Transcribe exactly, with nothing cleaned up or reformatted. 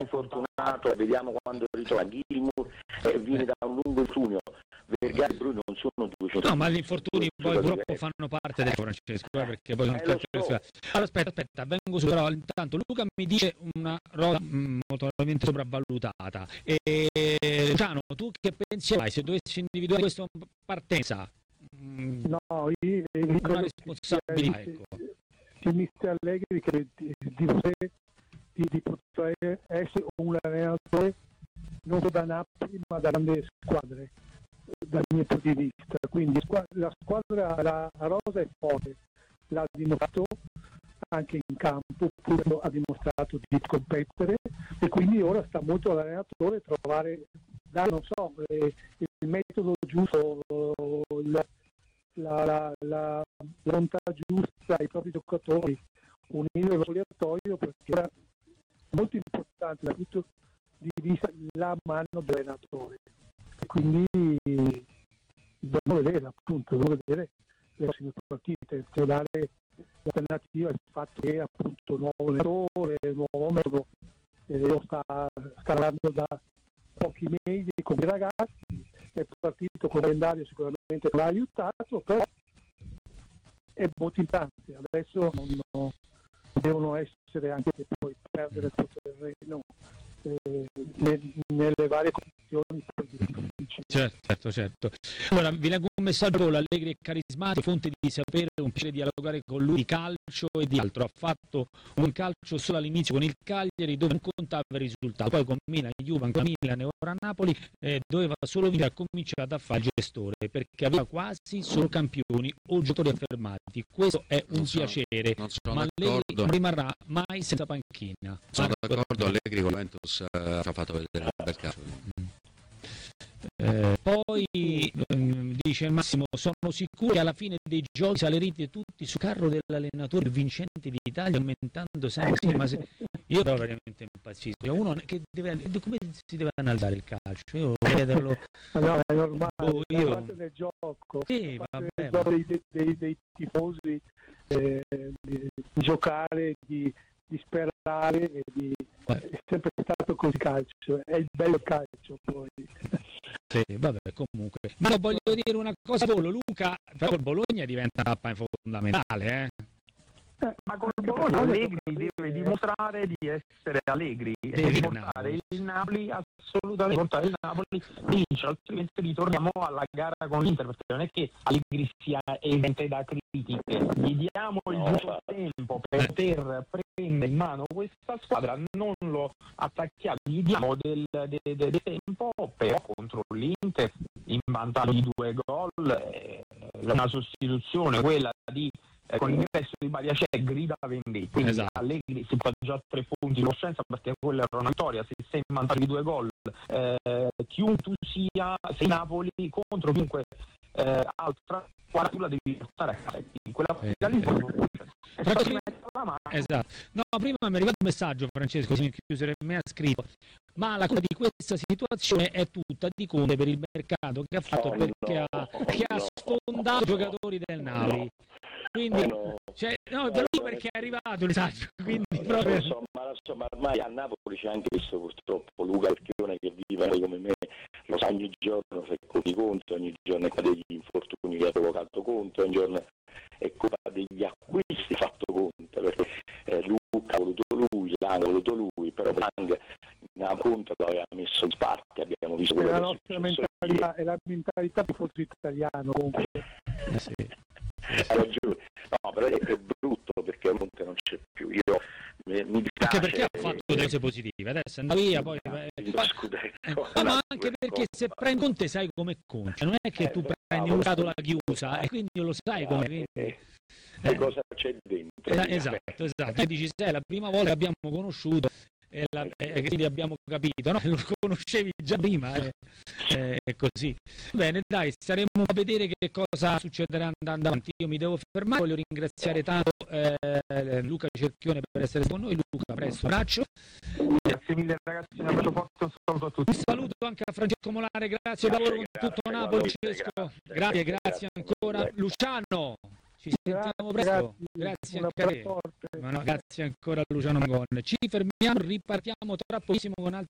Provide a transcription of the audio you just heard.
infortunato, vediamo quando ritorna Gilmour, eh, viene da un lungo infortunio. Vergara e Bruni non sono duecento. No, ma gli infortuni poi purtroppo fanno parte del Francesco, eh, perché poi sono eh, tanti. so. Allora aspetta, aspetta, vengo su, però intanto Luca mi dice una roba mh, molto sopravvalutata. E Luciano, tu che pensi hai se dovessi individuare questa partenza? Mh, no, io, io una responsabilità, che, ecco. Il mister Allegri che di, di, di, di poter essere un allenatore non da Napoli ma da grandi squadre dal mio punto di vista, quindi la squadra, la rosa è forte, l'ha dimostrato anche in campo, pure ha dimostrato di competere e quindi ora sta molto all'allenatore trovare, da, non so, eh, il metodo giusto, la, la, la, la volontà giusta ai propri giocatori, unire lo spogliatoio, perché era molto importante da punto di vista la mano dell'allenatore. Quindi dobbiamo vedere, appunto, dobbiamo vedere le prossime partite, per dare l'alternativa al fatto che appunto nuovo allenatore, nuovo metodo, eh, lo sta, sta lavorando da pochi mesi con i ragazzi, è partito con il calendario, sicuramente l'ha aiutato, però è molto importante, adesso non, non devono essere anche che poi perdere il terreno eh, nelle varie condizioni difficili. Certo, certo, certo. Allora, vi leggo un messaggio: Allegri è carismatico, fonte di sapere, un piacere dialogare con lui di calcio e di altro. Ha fatto un calcio solo all'inizio con il Cagliari, dove non contava il risultato, poi con Milan, Juve, ancora Milan e ora Napoli, eh, doveva solo vincere, ha cominciato a fare il gestore, perché aveva quasi solo campioni o giocatori affermati. Questo è un sono, piacere, ma Allegri non rimarrà mai senza panchina. Sono Marco d'accordo, Allegri con Juventus eh, ci ha fatto vedere un bel calcio. Eh, poi ehm, dice Massimo: sono sicuro che alla fine dei giochi salerete tutti sul carro dell'allenatore vincente d'Italia, aumentando sempre. Sì, ma se... io però veramente impazzisco. Uno che deve, come si deve analizzare il calcio? Io chiederlo. No, è normale, oh, io... è parte del gioco, sì, vabbè, del gioco ma... dei, dei, dei tifosi, eh, di, di giocare, di, di sperare, e di... è sempre stato così calcio, è il bello calcio poi. Sì, vabbè, comunque. Ma voglio dire una cosa solo, Luca, però il Bologna diventa una tappa fondamentale, eh? Eh, ma con il Bologna Allegri deve dimostrare di essere Allegri e deve portare il Napoli, assolutamente portare il Napoli vince, altrimenti ritorniamo alla gara con l'Inter, perché non è che Allegri sia esente da critiche, gli diamo il giusto tempo per poter prendere in mano questa squadra, non lo attacchiamo, gli diamo del, del, del, del tempo, però contro l'Inter in vantaggio di due gol, eh, una sostituzione, quella di Eh, con l'ingresso di Badiacè grida vendetta, quindi esatto. Allegri si fa già tre punti in coscienza, perché quella era una vittoria, se sei in vantaggio di due gol, eh, chiunque tu sia, sei Napoli contro chiunque eh, altra squadra, tu la devi portare a casa, in quella partita lì poi esatto. No, prima mi è arrivato un messaggio, Francesco, mi ha scritto: ma la cosa di questa situazione è tutta di Conte per il mercato che ha fatto, no, perché, no, ha, che no. ha sfondato i giocatori del Napoli. Quindi, no, cioè, no, per lui perché è arrivato il messaggio, quindi proprio... Insomma, insomma, ormai a Napoli c'è anche questo, purtroppo. Luca Perchione, che vive come me, lo sa, ogni giorno se colpi Conte, ogni giorno è colpa degli infortuni che ha provocato Conte, ogni giorno è colpa degli acquisti fatto Conte, perché eh, Luca ha voluto lui, Lang ha voluto lui, però Lang a Conte lo aveva messo in parte, abbiamo visto quello è la che nostra mentalità, è la mentalità di foto italiano comunque. Eh sì. No, però è brutto perché Conte non c'è più. Io mi, mi dispiace, anche perché ha fatto delle cose positive, adesso è andato via, poi eh, eh, ma anche perché se prendi Conte sai come Conte, non è che eh, tu prendi un scatola chiusa e quindi lo sai come, quindi, eh, eh, cosa c'è dentro. Eh, esatto, esatto. E dici, se è la prima volta che abbiamo conosciuto e, la, e quindi abbiamo capito, no? Lo conoscevi già prima, eh, eh, è così. Bene, dai, staremo a vedere che cosa succederà andando avanti. Io mi devo fermare, voglio ringraziare tanto eh, Luca Cerchione per essere con noi. Luca, presto, abbraccio. Grazie mille ragazzi, un abbraccio forte, un saluto a tutti. Un saluto anche a Francesco Molare, grazie per lavoro con tutto Napoli. Francesco, grazie, grazie, grazie ancora. Luciano, Ci sentiamo presto. Grazie anche a te. Ma no, grazie ancora a Luciano Magone. Ci fermiamo, ripartiamo tra pochissimo con altri